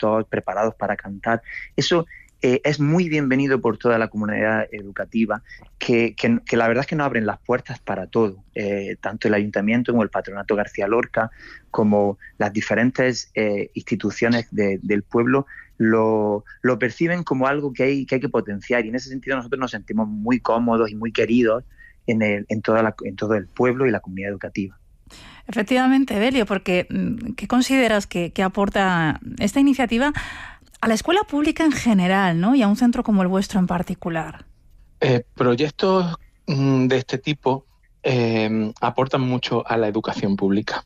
listos, preparados para cantar. Eso es muy bienvenido por toda la comunidad educativa, que la verdad es que nos abren las puertas para todo, tanto el Ayuntamiento como el Patronato García Lorca, como las diferentes instituciones del pueblo, lo perciben como algo que hay que potenciar, y en ese sentido nosotros nos sentimos muy cómodos y muy queridos en todo el pueblo y la comunidad educativa. Efectivamente, Evelio, porque ¿qué consideras que aporta esta iniciativa a la escuela pública en general, ¿no? Y a un centro como el vuestro en particular? Proyectos de este tipo aportan mucho a la educación pública.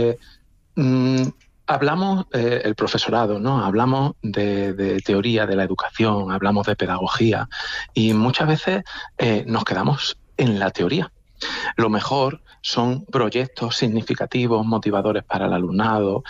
Hablamos, el profesorado, ¿no? Hablamos de teoría de la educación, hablamos de pedagogía, y muchas veces nos quedamos en la teoría. Lo mejor son proyectos significativos, motivadores para el alumnado,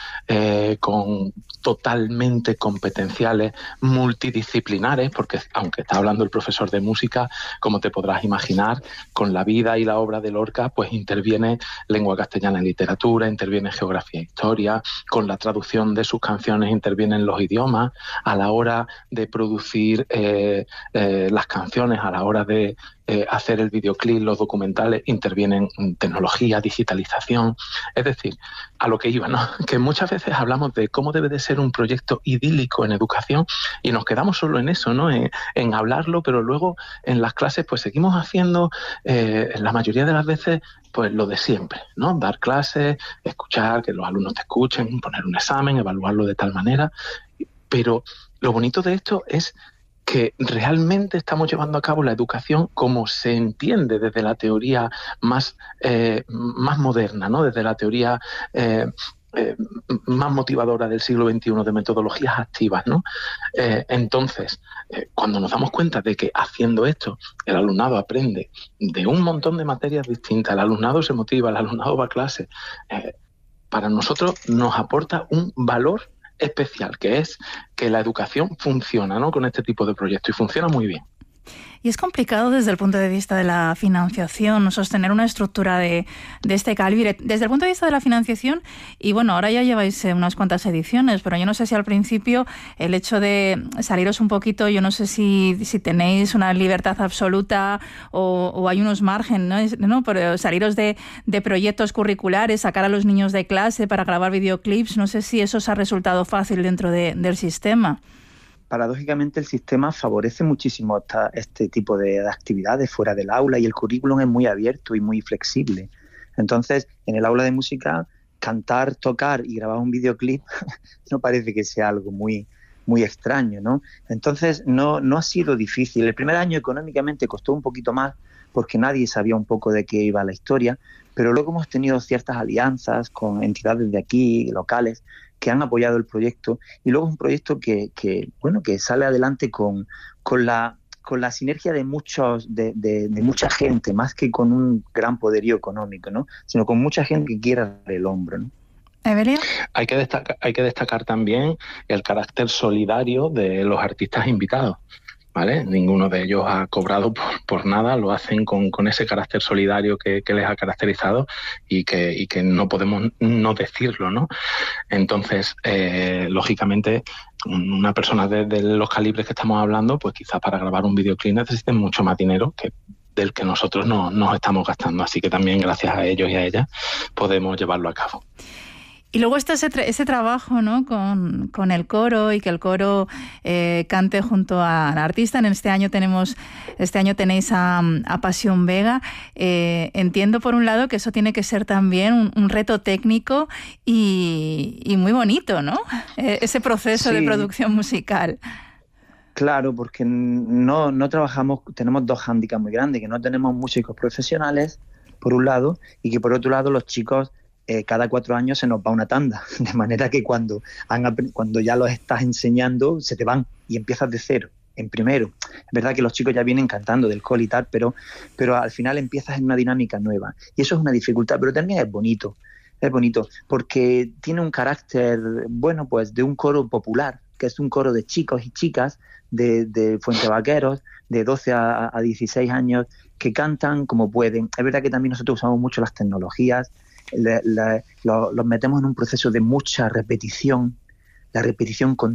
totalmente competenciales, multidisciplinares, porque aunque está hablando el profesor de música, como te podrás imaginar, con la vida y la obra de Lorca, pues interviene lengua castellana en literatura, interviene geografía e historia, con la traducción de sus canciones intervienen los idiomas, a la hora de producir las canciones, a la hora de hacer el videoclip, los documentales, intervienen tecnología, digitalización. Es decir, a lo que iba, ¿no? Que muchas veces hablamos de cómo debe de ser un proyecto idílico en educación y nos quedamos solo en eso, ¿no? En hablarlo, pero luego en las clases pues seguimos haciendo, la mayoría de las veces, pues lo de siempre, ¿no? Dar clases, escuchar, que los alumnos te escuchen, poner un examen, evaluarlo de tal manera. Pero lo bonito de esto es que realmente estamos llevando a cabo la educación como se entiende desde la teoría más moderna, ¿no? Desde la teoría más motivadora del siglo XXI, de metodologías activas, ¿no? Entonces, cuando nos damos cuenta de que haciendo esto el alumnado aprende de un montón de materias distintas, el alumnado se motiva, el alumnado va a clase, para nosotros nos aporta un valor especial, que es que la educación funciona, ¿no? Con este tipo de proyectos, y funciona muy bien. Y es complicado desde el punto de vista de la financiación sostener una estructura de este calibre. Desde el punto de vista de la financiación, y bueno, ahora ya lleváis unas cuantas ediciones, pero yo no sé si al principio el hecho de saliros un poquito, yo no sé si tenéis una libertad absoluta o hay unos márgenes, ¿no? Pero saliros de proyectos curriculares, sacar a los niños de clase para grabar videoclips, no sé si eso os ha resultado fácil dentro del sistema. Paradójicamente el sistema favorece muchísimo este tipo de actividades fuera del aula, y el currículum es muy abierto y muy flexible. Entonces, en el aula de música, cantar, tocar y grabar un videoclip no parece que sea algo muy, muy extraño, ¿no? Entonces, no ha sido difícil. El primer año económicamente costó un poquito más porque nadie sabía un poco de qué iba la historia, pero luego hemos tenido ciertas alianzas con entidades de aquí, locales, que han apoyado el proyecto, y luego es un proyecto que sale adelante con la sinergia de mucha gente, más que con un gran poderío económico, ¿no? Sino con mucha gente que quiera dar el hombro, ¿no? ¿Evelio? Hay que destacar también el carácter solidario de los artistas invitados, ¿vale? Ninguno de ellos ha cobrado por nada, lo hacen con ese carácter solidario que les ha caracterizado y que no podemos no decirlo, ¿no? Entonces, lógicamente, una persona de los calibres que estamos hablando, pues quizás para grabar un videoclip necesiten mucho más dinero del que nosotros nos estamos gastando. Así que también gracias a ellos y a ellas podemos llevarlo a cabo. Y luego está ese trabajo, ¿no? con el coro, y que el coro cante junto al artista. Este año tenéis a Pasión Vega. Entiendo por un lado que eso tiene que ser también un reto técnico y muy bonito, ¿no? Ese proceso de producción musical. Claro, porque no trabajamos, tenemos dos hándicaps muy grandes, que no tenemos músicos profesionales, por un lado, y que por otro lado los chicos cada 4 años se nos va una tanda, de manera que cuando ya los estás enseñando se te van y empiezas de cero, en primero. Es verdad que los chicos ya vienen cantando del col y tal, pero al final empiezas en una dinámica nueva, y eso es una dificultad, pero también es bonito porque tiene un carácter, bueno, pues de un coro popular, que es un coro de chicos y chicas de Fuentevaqueros, de 12 a 16 años, que cantan como pueden. Es verdad que también nosotros usamos mucho las tecnologías, los metemos en un proceso de mucha repetición, la repetición continua.